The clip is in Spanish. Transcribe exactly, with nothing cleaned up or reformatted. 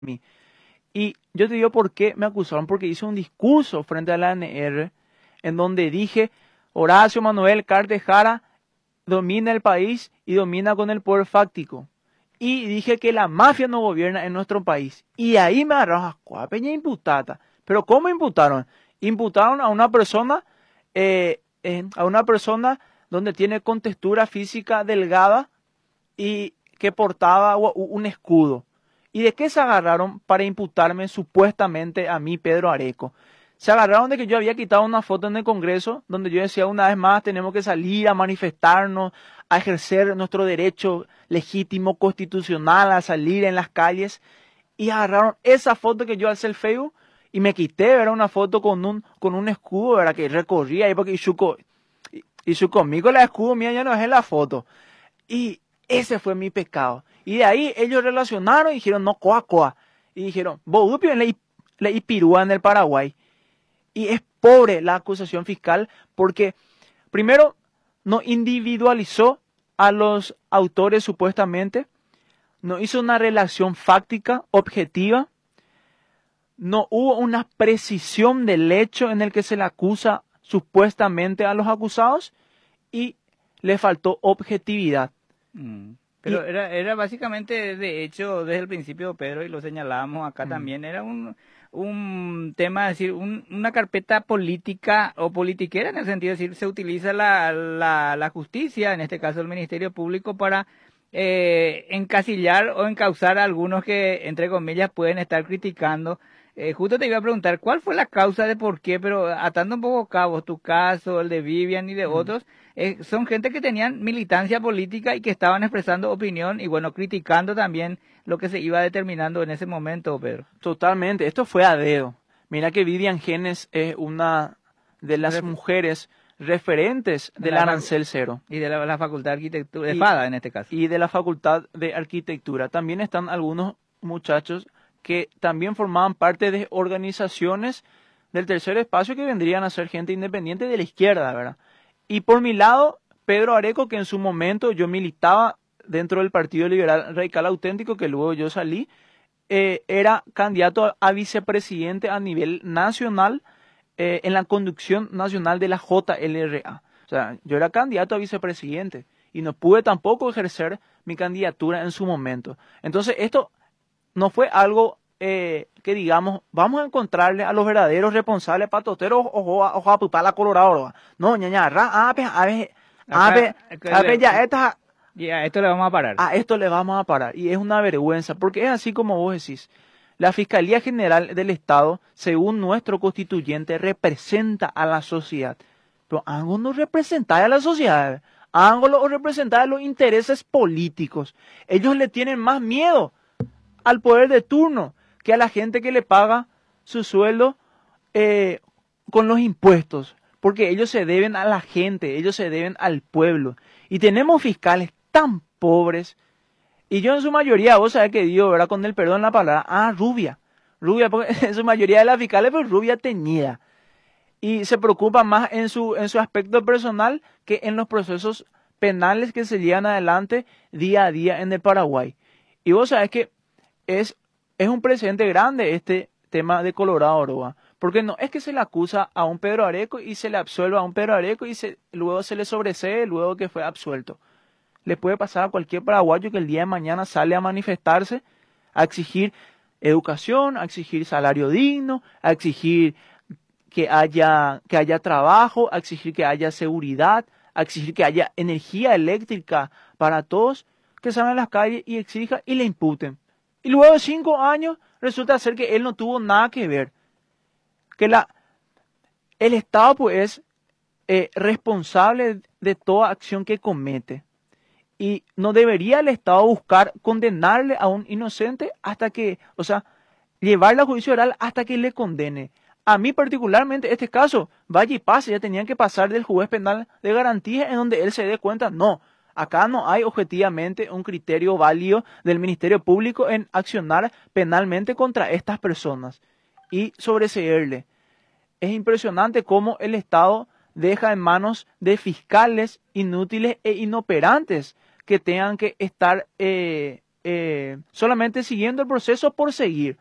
mí. Y yo te digo por qué me acusaron, porque hice un discurso frente a la A N R en donde dije, Horacio Manuel Cartes Jara domina el país y domina con el poder fáctico. Y dije que la mafia no gobierna en nuestro país. Y ahí me agarraron a peña imputada. Pero ¿cómo imputaron? Imputaron a una persona, eh, eh, a una persona donde tiene contextura física delgada y que portaba un escudo. ¿Y de qué se agarraron para imputarme supuestamente a mí, Pedro Areco? Se agarraron de que yo había quitado una foto en el Congreso donde yo decía una vez más tenemos que salir a manifestarnos, a ejercer nuestro derecho legítimo, constitucional, a salir en las calles. Y agarraron esa foto que yo alcé el Facebook y me quité, era una foto con un, con un escudo, ¿verdad? Que recorría ahí porque y su, y, y su conmigo la escudo mía ya no es en la foto. Y ese fue mi pecado. Y de ahí ellos relacionaron y dijeron, no, coa, coa. Y dijeron, Boudupio le, le Ipirúa en el Paraguay. Y es pobre la acusación fiscal porque, primero, no individualizó a los autores supuestamente, no hizo una relación fáctica, objetiva, no hubo una precisión del hecho en el que se le acusa supuestamente a los acusados y le faltó objetividad. Mm. Pero era, era básicamente, de hecho, desde el principio, Pedro, y lo señalábamos acá mm. también, era un, un tema, es decir, un, una carpeta política o politiquera, en el sentido de decir, se utiliza la, la, la justicia, en este caso el Ministerio Público, para eh, encasillar o encauzar a algunos que, entre comillas, pueden estar criticando. Eh, justo te iba a preguntar, ¿cuál fue la causa de por qué? Pero atando un poco cabos, tu caso, el de Vivian y de mm. otros, eh, son gente que tenían militancia política y que estaban expresando opinión y, bueno, criticando también lo que se iba determinando en ese momento, Pedro. Totalmente, esto fue a dedo. Mira que Vivian Genes es una de las Ref mujeres referentes del la arancel cero. Y de la, la Facultad de Arquitectura, de FADA en este caso. Y de la Facultad de Arquitectura. También están algunos muchachos que también formaban parte de organizaciones del tercer espacio que vendrían a ser gente independiente de la izquierda, ¿verdad? Y por mi lado, Pedro Areco, que en su momento yo militaba dentro del Partido Liberal Radical Auténtico, que luego yo salí, eh, era candidato a, a vicepresidente a nivel nacional eh, en la conducción nacional de la J L R A. O sea, yo era candidato a vicepresidente y no pude tampoco ejercer mi candidatura en su momento. Entonces, esto no fue algo eh, que digamos, vamos a encontrarle a los verdaderos responsables patoteros o a pupala colorado. No, ñaña, ra, ape, ape, ape, ape, ya, esta, y a esto le vamos a parar. A esto le vamos a parar. Y es una vergüenza, porque es así como vos decís. La Fiscalía General del Estado, según nuestro constituyente, representa a la sociedad. Pero Ango no representa a la sociedad. Ango lo representa a los intereses políticos. Ellos le tienen más miedo al poder de turno que a la gente que le paga su sueldo eh, con los impuestos, porque ellos se deben a la gente, ellos se deben al pueblo. Y tenemos fiscales tan pobres, y yo en su mayoría, vos sabés que digo, ¿verdad? Con el perdón la palabra, ah, rubia, rubia, porque en su mayoría de las fiscales, pero rubia teñida. Y se preocupa más en su, en su aspecto personal que en los procesos penales que se llevan adelante día a día en el Paraguay. Y vos sabés que es, es un precedente grande este tema de Colorado Oroa, porque no es que se le acusa a un Pedro Areco y se le absuelva a un Pedro Areco y se, luego se le sobresee luego que fue absuelto. Le puede pasar a cualquier paraguayo que el día de mañana sale a manifestarse, a exigir educación, a exigir salario digno, a exigir que haya, que haya trabajo, a exigir que haya seguridad, a exigir que haya energía eléctrica para todos, que salgan a las calles y exija y le imputen. Y luego de cinco años resulta ser que él no tuvo nada que ver. Que la, el Estado pues es eh, responsable de toda acción que comete. Y no debería el Estado buscar condenarle a un inocente hasta que, o sea, llevarle a juicio oral hasta que le condene. A mí particularmente este caso, vaya y pase, ya tenían que pasar del juez penal de garantía en donde él se dé cuenta. No, acá no hay objetivamente un criterio válido del Ministerio Público en accionar penalmente contra estas personas y sobreseerle. Es impresionante cómo el Estado deja en manos de fiscales inútiles e inoperantes que tengan que estar eh, eh, solamente siguiendo el proceso por seguir.